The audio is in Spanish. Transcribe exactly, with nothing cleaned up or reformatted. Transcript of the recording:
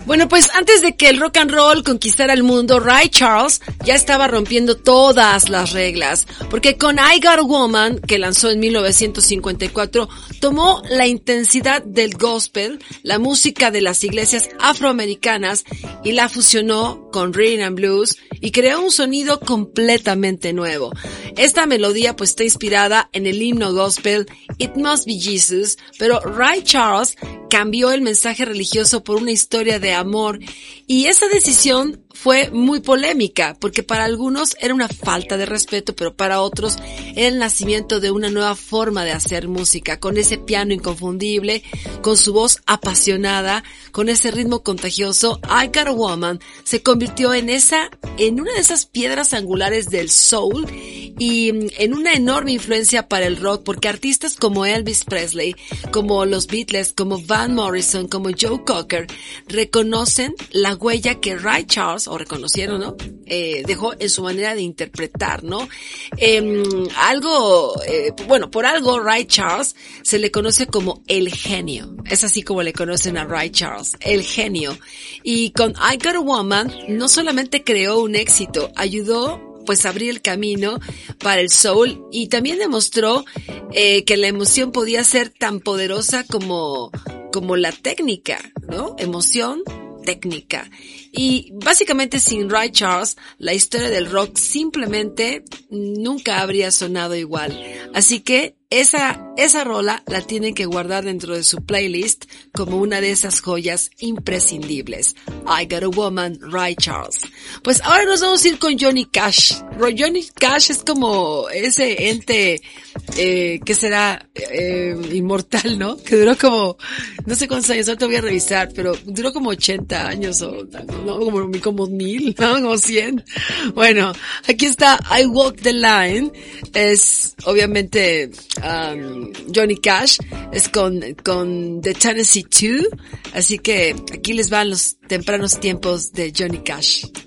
Bueno, pues antes de que el rock and roll conquistara el mundo, Ray Charles ya estaba rompiendo todas las reglas, porque con I Got a Woman, que lanzó en mil novecientos cincuenta y cuatro, tomó la intensidad del gospel, la música de las iglesias afroamericanas, y la fusionó con rhythm and blues y creó un sonido completamente nuevo. Esta melodía pues está inspirada en el himno gospel It Must Be Jesus, pero Ray Charles cambió el mensaje religioso por una historia de amor, y esa decisión fue muy polémica, porque para algunos era una falta de respeto, pero para otros era el nacimiento de una nueva forma de hacer música, con ese piano inconfundible, con su voz apasionada, con ese ritmo contagioso. I Got a Woman se convirtió en esa, en una de esas piedras angulares del soul y en una enorme influencia para el rock, porque artistas como Elvis Presley, como los Beatles, como Van Morrison, como Joe Cocker, reconocen la huella que Ray Charles, o reconocieron, ¿no? Eh, dejó en su manera de interpretar, ¿no? Eh, algo, eh, bueno, por algo Ray Charles se le conoce como el genio. Es así como le conocen a Ray Charles, el genio. Y con I Got a Woman no solamente creó un éxito, ayudó pues a abrir el camino para el soul, y también demostró eh, que la emoción podía ser tan poderosa como, como la técnica, ¿no? Emoción, técnica. Y básicamente sin Ray Charles, la historia del rock simplemente nunca habría sonado igual. Así que esa, esa rola la tienen que guardar dentro de su playlist como una de esas joyas imprescindibles. I Got a Woman, Ray Charles. Pues ahora nos vamos a ir con Johnny Cash. Johnny Cash es como ese ente, eh, que será, eh, inmortal, ¿no? Que duró como, no sé cuántos años, ahorita voy a revisar, pero duró como ochenta años o, no, como, como mil, no, como cien. Bueno, aquí está I Walk the Line. Es, obviamente, um, Johnny Cash. Es con, con The Tennessee two. Así que aquí les van los tempranos tiempos de Johnny Cash.